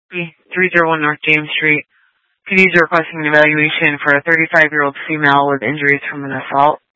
301 North James Street. Please requesting an evaluation for a 35-year-old female with injuries from an assault.